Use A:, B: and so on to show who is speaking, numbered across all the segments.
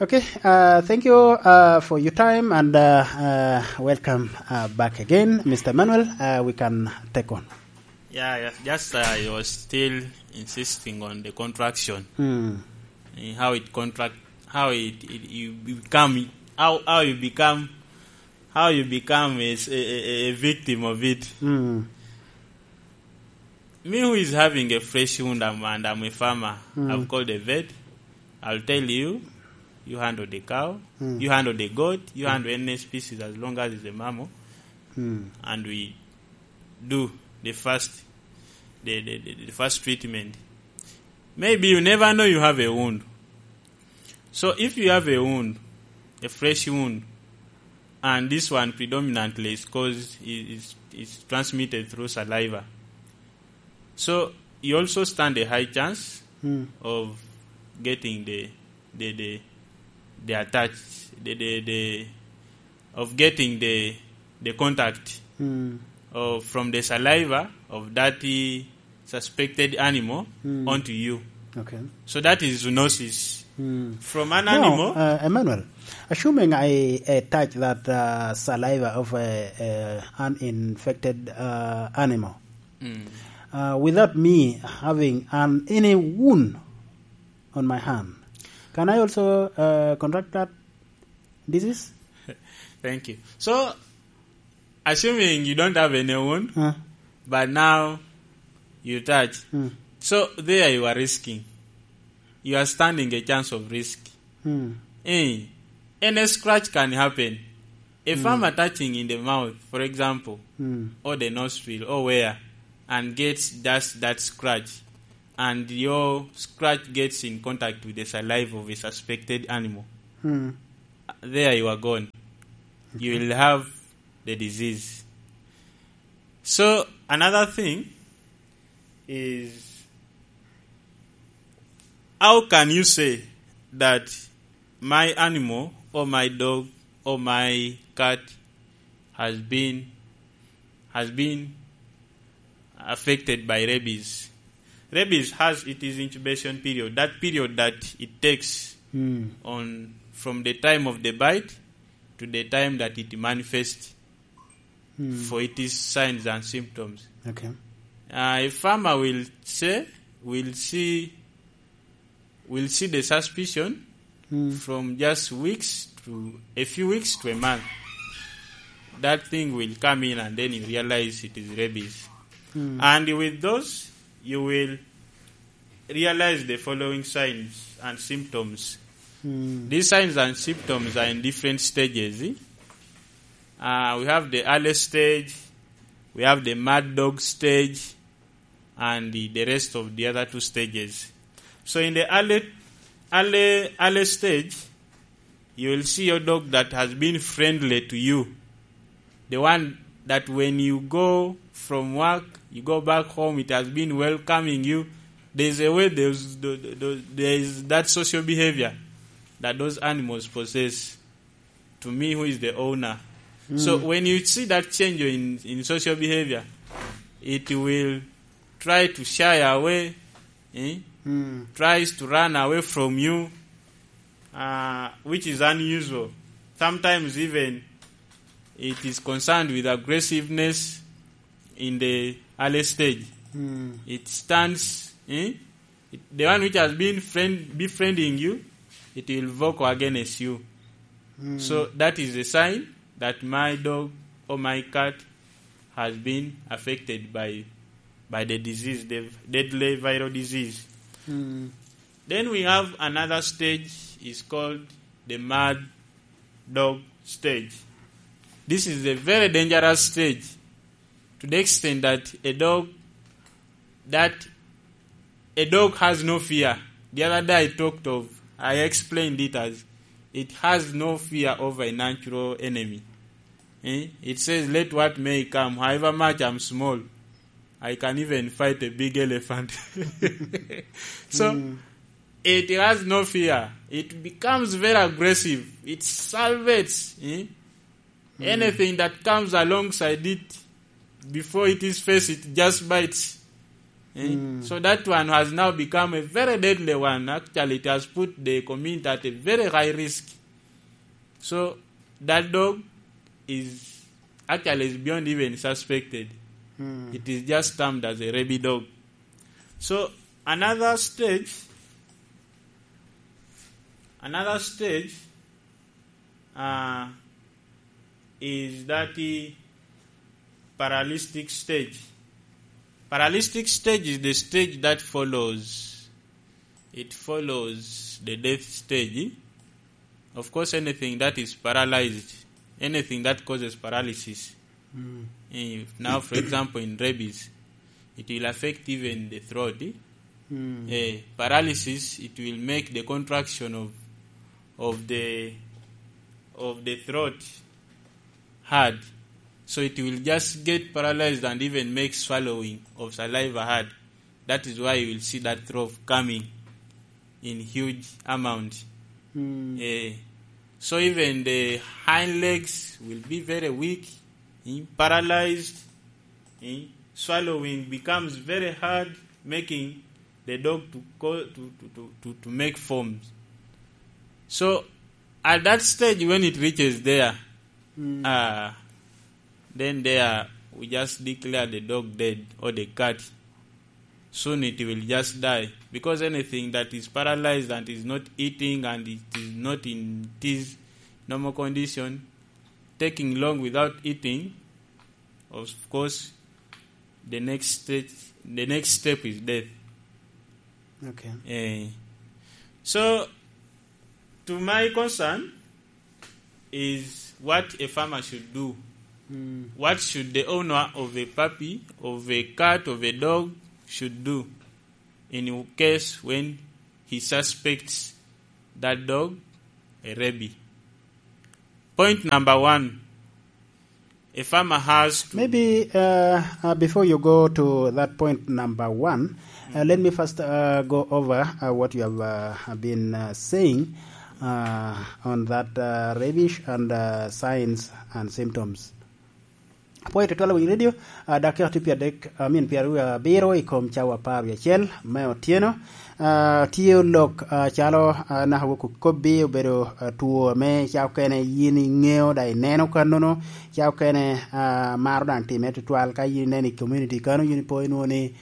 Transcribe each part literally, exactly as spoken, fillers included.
A: Okay, uh, thank you uh, for your time and uh, uh, welcome uh, back again, Mister Manuel. Uh, we can take on.
B: Yeah, yeah. Just uh, you was still insisting on the contraction,
A: Mm.
B: and how it contract, how it, it you become, how how you become, how you become a, a, a victim of it.
A: Mm.
B: Me who is having a fresh wound and I'm a farmer,
A: Mm.
B: I've called a vet. I'll tell you, you handle the cow,
A: Mm.
B: you handle the goat, you handle any species as long as it's a mammal,
A: Mm.
B: and we do the first, the, the, the, the first treatment. Maybe you never know you have a wound. So if you have a wound, a fresh wound, and this one predominantly is caused is is transmitted through saliva. So you also stand a high chance
A: Mm.
B: of getting the the the the attach the the, the of getting the the contact
A: Mm.
B: of from the saliva of that uh, suspected animal
A: Mm.
B: onto you.
A: Okay.
B: So that is zoonosis
A: Mm.
B: from an
A: Now,
B: animal.
A: uh, Emmanuel, assuming I uh, touch that uh, saliva of a, a, an infected uh, animal,
B: Mm.
A: uh, without me having an, any wound on my hand, can I also uh, contract that disease?
B: Thank you. So, assuming you don't have any wound,
A: Uh,
B: but now you touch,
A: mm,
B: so there you are risking. You are standing a chance of risk.
A: mm,
B: Eh, any scratch can happen. A farmer touching in the mouth, for example,
A: mm,
B: or the nostril, or where, and gets just that scratch, and your scratch gets in contact with the saliva of a suspected animal,
A: mm.
B: there you are gone. You will have the disease. So another thing is, how can you say that my animal or my dog or my cat has been has been affected by rabies? Rabies has it is incubation period. That period that it takes
A: Mm.
B: on from the time of the bite to the time that it manifests
A: Mm.
B: for its signs and symptoms.
A: Okay.
B: Uh, a farmer will say, will see, will see the suspicion
A: Mm.
B: from just weeks to a few weeks to a month. That thing will come in, and then you realize it is rabies.
A: Mm.
B: And with those, you will realize the following signs and symptoms.
A: Mm.
B: These signs and symptoms are in different stages. eh? Uh, we have the early stage, we have the mad dog stage, and the, the rest of the other two stages. So in the early, early, early stage, you will see your dog that has been friendly to you. The one that when you go from work, you go back home, it has been welcoming you. There's a way, there's, there's that social behavior that those animals possess to me, who is the owner. Mm. So when you see that change in, in social behavior, it will try to shy away, eh?
A: Mm.
B: tries to run away from you, uh, which is unusual. Sometimes even it is concerned with aggressiveness in the early stage.
A: Mm.
B: It stands, eh? it, the one which has been friend, befriending you, it will vocal against you.
A: Mm.
B: So that is a sign that my dog or my cat has been affected by by the disease, the deadly viral disease.
A: Mm.
B: Then we have another stage, is called the mad dog stage. This is a very dangerous stage, to the extent that a dog that a dog has no fear. The other day I talked of, I explained it as it has no fear over a natural enemy. Eh? It says, let what may come, however much I'm small, I can even fight a big elephant. So, mm. it has no fear. It becomes very aggressive. It salvates eh? mm. anything that comes alongside it. Before it is faced, it just bites. Eh?
A: Mm.
B: So that one has now become a very deadly one. Actually, it has put the community at a very high risk. So that dog is actually is beyond even suspected.
A: Mm.
B: It is just termed as a rabid dog. So another stage, another stage uh, is that the paralytic stage. Paralytic stage is the stage that follows. It follows the death stage. Of course, anything that is paralyzed, anything that causes paralysis.
A: Mm.
B: If now, for example, in rabies, it will affect even the throat.
A: Mm.
B: Uh, paralysis, it will make the contraction of of the of the throat hard. So it will just get paralyzed and even make swallowing of saliva hard. That is why you will see that throat coming in huge amount.
A: Mm.
B: Uh, so even the hind legs will be very weak, eh, paralyzed. Eh, swallowing becomes very hard, making the dog to, go, to, to, to, to make foams. So at that stage, when it reaches there,
A: Mm.
B: uh, then there we just declare the dog dead or the cat. Soon it will just die, because anything that is paralyzed and is not eating and it is not in this normal condition, taking long without eating, of course, the next stage, the next step is death.
A: Okay.
B: Eh, so, to my concern, is what a farmer should do.
A: Mm.
B: What should the owner of a puppy, of a cat, of a dog should do in a case when he suspects that dog a rabid? Point number one, a farmer has to...
A: Maybe uh, uh, before you go to that point number one, uh, let me first uh, go over uh, what you have uh, been uh, saying uh, on that uh, rabies and uh, signs and symptoms. Point twelve in radio, uh, Doctor Tipia Dek, I mean, Pierua Biro, Icom Chawa Pavia Chel, Meo Tieno, uh, Tio Lok, uh, Chalo, uh, Nahawaku Kobi, Bero, uh, to me, Chaukene, Yini, Neo, Dai Neno Canono, Chaukene, uh, Mardan, Timet, Tualka, Yini, community, Cano, Unipoinoni,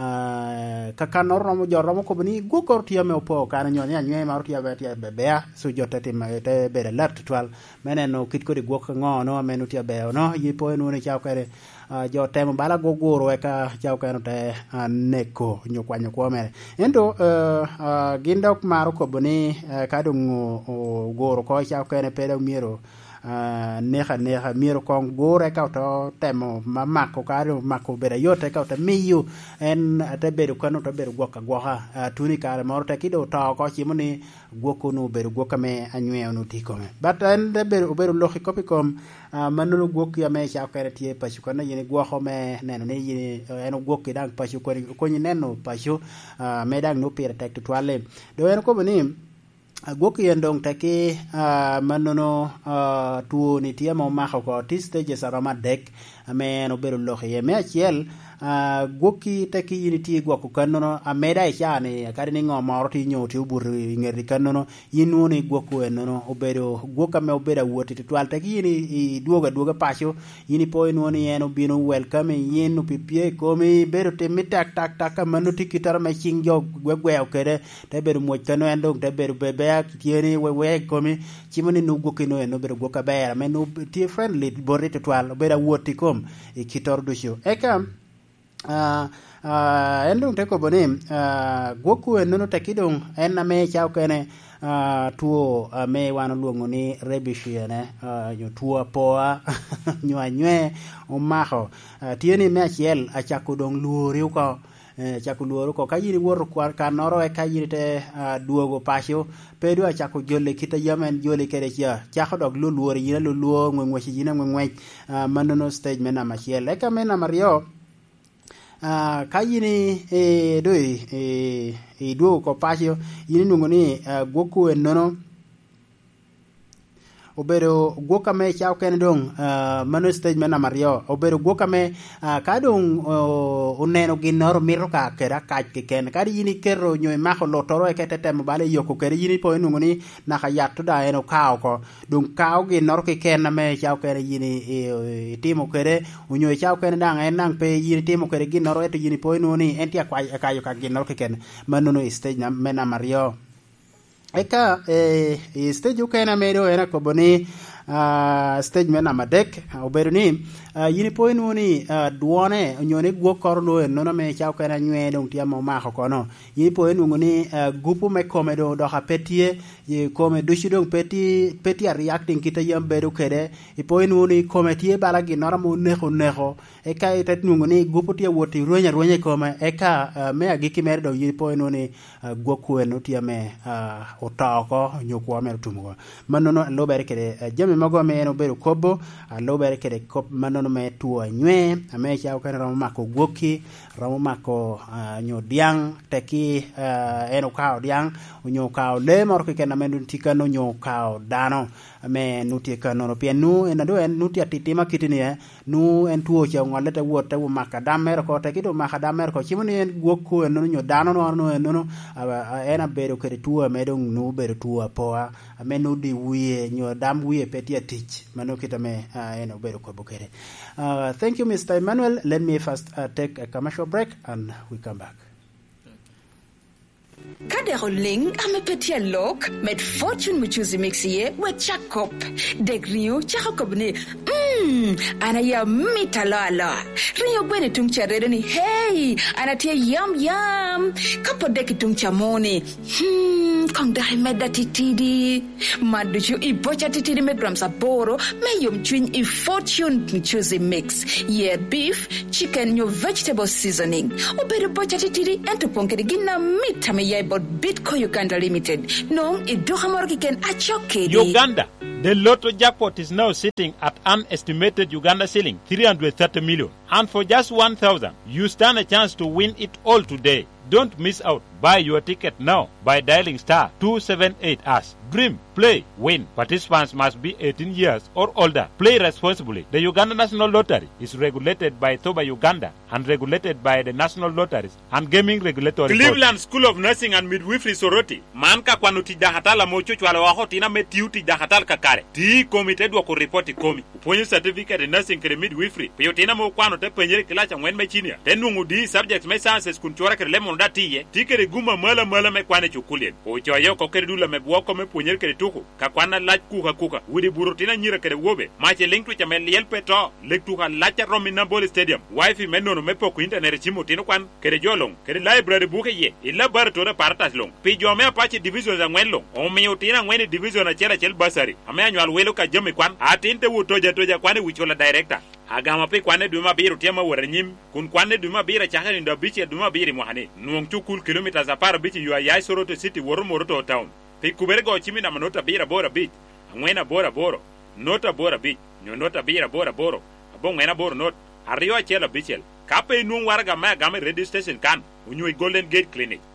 A: uh, Kakano, Romo, Joromo Kobani, Gukor Tiamo Po, Canyon, Yan, Martia Betia Bebea, so Jotatim, Bere Lert twelve, Meneno, Kitkodi Gokon, no, Menutia Beo, no, Yipoinoni. Kere uh, jo temo bala gogoro eka chao kero te uh, neko nyokwa nyokwa mere endo uh, uh, gindok maro ko boni uh, kadung uh, goro ko chao kene pedo miro uh, neha neha miro kong gore ka to temo mamako karo mako bere yote ka to miyu en te beru kanu to beru goka goha uh, tuni kare moro te kido to ko chimoni goko no beru goka me anywe no tikome but en de beru beru lohi kopi kom Uh, manunu gwoki ya me cha kare tie pashu kana yini gwo me neno ne yini eno gwoki dang pashu ko ko ni neno pashu uh, me dang no pere tek twale do eno ko bani uh, gwoki yendong take uh, manunu uh, tu ni tie mo ma ko tiste je sarama dek me no beru lo ye me chiel uh, gwoki take yini tie gwoko kanono ameda cha ni kare ni ngoma orti nyoti ubur ngeri kanono yinu ni gwoko enono obedo gwoka me obeda wuoti twal take yini duoga duoga pasho yini po eno ni eno bino welcome yinu pipie komi bedo te mitak tak tak manu tikitar me chingjo gwegwe okere te bedo mo kano endo te bedo bebe tieni wewe komi chimoni no gwoki no eno bedo gwoka bera me no tie friendly borite twal obeda wuoti kom e kitor dusho eka uh, uh, endung teko boni uh, gwoku enono takidong en ame chao kene uh, tuo uh, me wano luongo ni rabies ne uh, yo tuo poa nywa nywe omaho uh, tieni me achiel achako dong luori ko eh, chako luoro ko kayiri wor kwar kanoro e kayiri te uh, duogo pasho pedo achako jole kita yamen jole kere chia chako dog lu luori yina lu luo ngwe yina ngwe uh, manono stage mena machiel eka mena mario Uh, kayini e doi e e duo ko pasio yini nungo ni uh, goku enono obedo gwoka me chao ken dong uh, mano stage mena mario obedo gwoka me uh, ka dong uh, uneno ginoro miro ka kera kaj ke ken kadi yini kero nyoy mako lotoro e kete temo bale yoko kere yini po enungu ni naka yatto da eno kao ko dong kao ginoro ke ken na me chao ken yini e, e, timo kere unyoy chao ken dang enang pe yini timo kere ginoro eto yini po enungu ni entia kwa kayo ka ginoro ke ken mano no stage na mena mario eka e, e stage ukena medo era koboni uh, stage mena madek obedo ni uh, yini po enuni uh, duone nyone gwo korlo nono me chao kana nywe dong tia mo ma ko no yini po enungu ni uh, gupu me komedo do ha petie ye kome dushi dong peti peti reacting kita yam bedo kede e po enuni kometie bala gi noramo neho neho e ka itet nungu ni gupu tia woti ronya ronya kome e ka uh, me agiki mer do yini po enuni uh, gwo kueno tia me uh, otako nyokwa mer tumugo manono lo bere kede uh, jami mago me no bedo kobo uh, lo bere kede kop manono me tuo nywe ame chao kana ramo mako gwoki ramo mako uh, nyo diang teki uh, eno kao diang nyo kao le mor ke na menu tikano nyo kao dano me nuti kano no pia nu en do en nuti atitima kitini e nu en tuo cha ngolete wote wo makadamer ko teki do makadamer ko chimoni en gwoku en nyo dano no no en no ena bedo kede tuo me do nu bedo tuo poa me nu di wiye nyo dam wiye peti atich mano kitame uh, eno bedo ko bokere. Uh, thank you, Mister Emmanuel. Let me first uh, take a commercial break and we come back.
C: Kaderoling amepetia lok met fortune mchuzi mixie we Jacob degriu Jacob ni mm anaya mitalala rio bene tungcha redoni hey anatia yum yum kapo deki tungcha moni hmm kong dai meda titidi maduchu ibocha titidi me gram saboro me yum twin i fortune mchuzi mix yeah beef chicken your vegetable seasoning obere bocha titidi ento ponkere gina mita me about Bitco Uganda Limited. No, it do hamorkiken achoke.
D: Uganda. The lotto jackpot is now sitting at an estimated Uganda ceiling three hundred thirty million. And for just one thousand, you stand a chance to win it all today. Don't miss out. Buy your ticket now by dialing star two seven eight hash. Dream, play, win. Participants must be eighteen years or older. Play responsibly. The Uganda National Lottery is regulated by Toba Uganda and regulated by the National Lotteries and Gaming Regulatory
E: Cleveland
D: Board.
E: School of Nursing and Midwifery Soroti. Manka kwa nuti dahatala mochuchu wala wahoti na metiuti dahatal kakare. Ti komite dwa kuripoti komi. Uponyo certificate nursing kere midwifery. Piyotina mo kwano te penyere kilacha ngwen mechinia. Tenungu di subjects me sciences kunchora kere lemon datiye. Ti kere guma mala mala me kwane chukulien. Uchoa yo kokere dula me buwako me punyere kere tuku. Kakwana lach kuka kuka. Widi burutina nyira kere wobe. Mache linktu cha me liel peto. Lektuka lacha romi Nambole Stadium. Wifi menono me poku internet chimo tino kwan. Kere jolong. Kere library buke ye. Ila baratona paratas long. Pijo me apache division za ngwen long. Ome utina ngweni division na chela chel basari. Ame anyo alwelo ka jami kwan. Atinte wutoja toja kwane wichola director. Agama pe kwane duma biro tiama warenyim. Kun kwane duma bira chakani ndo bichi duma biri mohane. Nuong chukul kilometers apara bichi yua yai Soroto City waru Moroto town. Pe kuberego chimi na manota bira bora bit. Angwena bora boro. Nota bora bit. Nyonota bira bora boro. Abong ngena boro not. Arriwa chela bichel. Kape nuong waraga maya game radio station kan. Unyui Golden Gate Clinic.